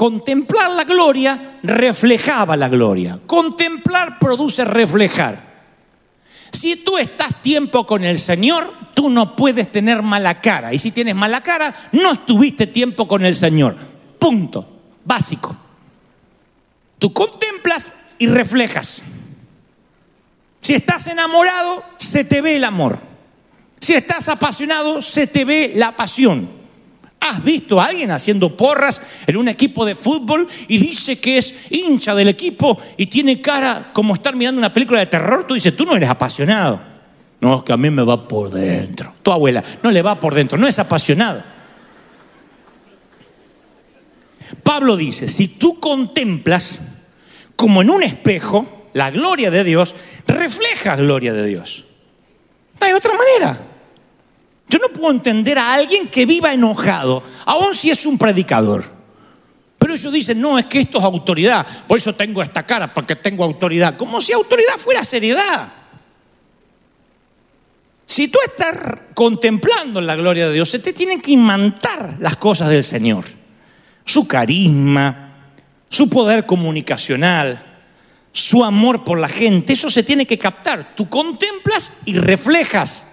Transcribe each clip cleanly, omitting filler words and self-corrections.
contemplar la gloria reflejaba la gloria. Contemplar produce reflejar. Si tú estás tiempo con el Señor, tú no puedes tener mala cara. Y si tienes mala cara, no estuviste tiempo con el Señor. Punto. Básico. Tú contemplas y reflejas. Si estás enamorado, se te ve el amor. Si estás apasionado, se te ve la pasión. ¿Has visto a alguien haciendo porras en un equipo de fútbol y dice que es hincha del equipo y tiene cara como estar mirando una película de terror? Tú dices, tú no eres apasionado. No, es que a mí me va por dentro. Tu abuela no le va por dentro, no es apasionado. Pablo dice, si tú contemplas como en un espejo la gloria de Dios, reflejas gloria de Dios. No hay otra manera. Yo no puedo entender a alguien que viva enojado, aun si es un predicador. Pero ellos dicen, no, es que esto es autoridad, por eso tengo esta cara, porque tengo autoridad. Como si autoridad fuera seriedad. Si tú estás contemplando la gloria de Dios, se te tienen que imantar las cosas del Señor. Su carisma, su poder comunicacional, su amor por la gente, eso se tiene que captar. Tú contemplas y reflejas.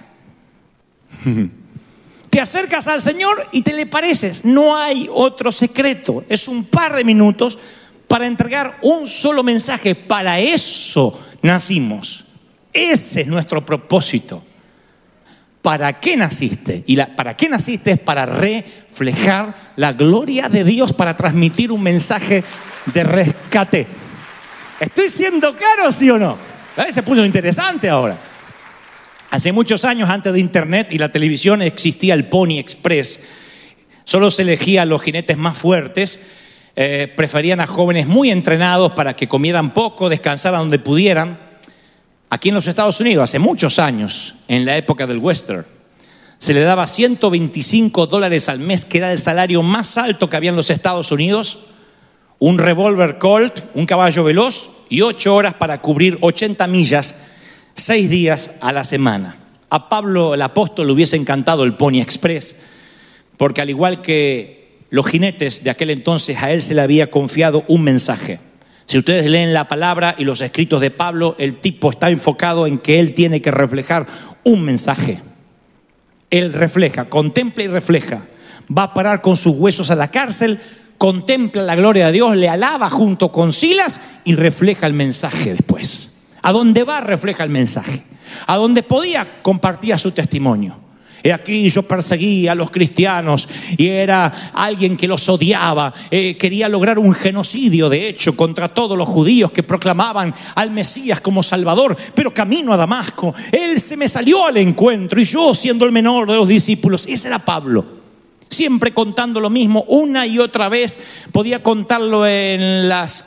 Te acercas al Señor y te le pareces. No hay otro secreto. Es un par de minutos para entregar un solo mensaje. Para eso nacimos. Ese es nuestro propósito. ¿Para qué naciste? Y ¿para qué naciste? Es para reflejar la gloria de Dios, para transmitir un mensaje de rescate. ¿Estoy siendo claro, sí o no? Se puso interesante ahora. Hace muchos años, antes de internet y la televisión, existía el Pony Express. Solo se elegía a los jinetes más fuertes. Preferían a jóvenes muy entrenados para que comieran poco, descansaran donde pudieran. Aquí en los Estados Unidos, hace muchos años, en la época del western, se le daba $125 al mes, que era el salario más alto que había en los Estados Unidos, un revólver Colt, un caballo veloz y 8 horas para cubrir 80 millas, 6 días a la semana. A Pablo el apóstol le hubiese encantado el Pony Express, porque al igual que los jinetes de aquel entonces, a él se le había confiado un mensaje. Si ustedes leen la palabra y los escritos de Pablo, el tipo está enfocado en que él tiene que reflejar un mensaje. Él refleja, contempla y refleja. Va a parar con sus huesos a la cárcel, contempla la gloria de Dios, le alaba junto con Silas y refleja el mensaje después. A donde va, refleja el mensaje. A donde podía, compartía su testimonio. Y aquí yo perseguía a los cristianos y era alguien que los odiaba. Quería lograr un genocidio, de hecho, contra todos los judíos que proclamaban al Mesías como Salvador. Pero camino a Damasco, él se me salió al encuentro y yo, siendo el menor de los discípulos, ese era Pablo. Siempre contando lo mismo una y otra vez. Podía contarlo en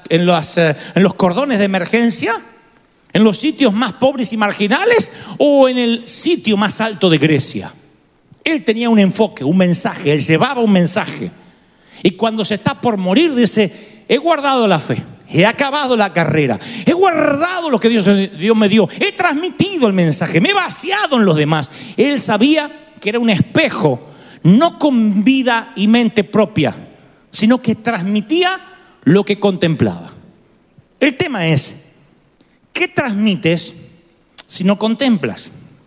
los cordones de emergencia, en los sitios más pobres y marginales o en el sitio más alto de Grecia. Él tenía un enfoque, un mensaje, él llevaba un mensaje. Y cuando se está por morir dice, he guardado la fe, he acabado la carrera, he guardado lo que Dios me dio, he transmitido el mensaje, me he vaciado en los demás. Él sabía que era un espejo, no con vida y mente propia, sino que transmitía lo que contemplaba. El tema es, ¿qué transmites si no contemplas?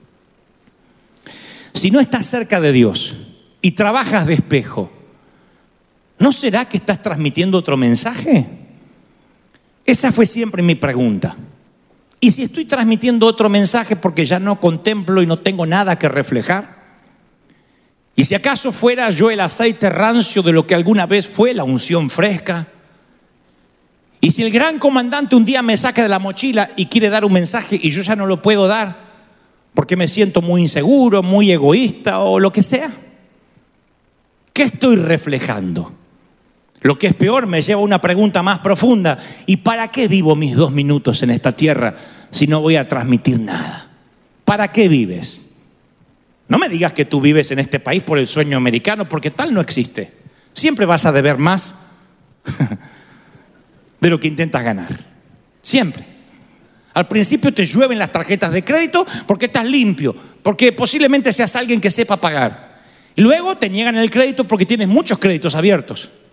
Si no estás cerca de Dios y trabajas de espejo, ¿no será que estás transmitiendo otro mensaje? Esa fue siempre mi pregunta. Y si estoy transmitiendo otro mensaje porque ya no contemplo y no tengo nada que reflejar, y si acaso fuera yo el aceite rancio de lo que alguna vez fue la unción fresca, y si el gran comandante un día me saca de la mochila y quiere dar un mensaje y yo ya no lo puedo dar porque me siento muy inseguro, muy egoísta o lo que sea, ¿qué estoy reflejando? Lo que es peor, me lleva a una pregunta más profunda. ¿Y para qué vivo mis 2 minutos en esta tierra si no voy a transmitir nada? ¿Para qué vives? No me digas que tú vives en este país por el sueño americano, porque tal no existe. Siempre vas a deber más de lo que intentas ganar. Siempre. Al principio te llueven las tarjetas de crédito porque estás limpio, porque posiblemente seas alguien que sepa pagar. Y luego te niegan el crédito porque tienes muchos créditos abiertos.